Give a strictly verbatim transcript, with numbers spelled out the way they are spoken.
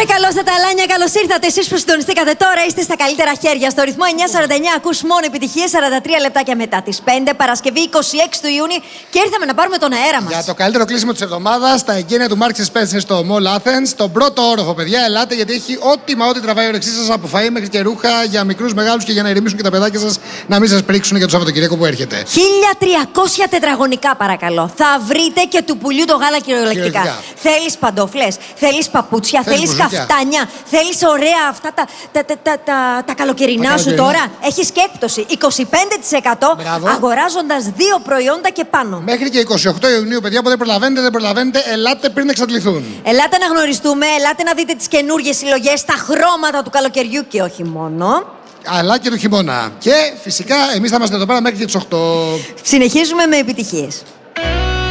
Και καλώς τα ταλάνια, καλώς ήρθατε. Εσείς που συντονιστήκατε τώρα είστε στα καλύτερα χέρια. Στο ρυθμό εννιά σαράντα εννιά ακούς μόνο επιτυχίες σαράντα τρία λεπτάκια μετά τις πέντε, Παρασκευή είκοσι έξι του Ιούνιου, και ήρθαμε να πάρουμε τον αέρα μας. Για το καλύτερο κλείσιμο της εβδομάδας, τα εγγένεια του Marks and Spencer στο Mall Athens. Στον πρώτο όροφο, παιδιά, ελάτε, γιατί έχει ό,τι μα ό,τι τραβάει η όρεξή σας, από φαΐ μέχρι και ρούχα για μικρούς, μεγάλους, και για να ηρεμήσουν και τα παιδάκια σας να μην σας πρίξουν για το Σαββατοκύριακο που έρχεται. χίλια τριακόσια τετραγωνικά, παρακαλώ. Θα βρείτε και του πουλιού το γάλα κυριολεκτικά. Θέλεις παντόφλες, θέλεις παπούτσια, θέλεις καφτάνια, θέλεις ωραία αυτά τα, τα, τα, τα, τα, τα καλοκαιρινά τα σου καλοκαιρινά. τώρα. Έχεις και έκπτωση είκοσι πέντε τοις εκατό αγοράζοντας δύο προϊόντα και πάνω. Μέχρι και είκοσι οκτώ Ιουνίου, παιδιά, οπότε προλαβαίνετε, δεν προλαβαίνετε, ελάτε πριν εξαντληθούν. Ελάτε να γνωριστούμε, ελάτε να δείτε τις καινούργιες συλλογές, τα χρώματα του καλοκαιριού και όχι μόνο. Αλλά και του χειμώνα. Και φυσικά εμείς θα είμαστε εδώ πέρα μέχρι και τις οκτώ. Συνεχίζουμε με επιτυχίες.